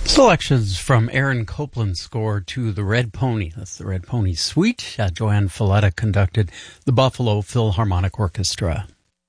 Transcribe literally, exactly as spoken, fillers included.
Selections from Aaron Copland's score to The Red Pony. That's the Red Pony Suite. Uh, Joanne Falletta conducted the Buffalo Philharmonic Orchestra.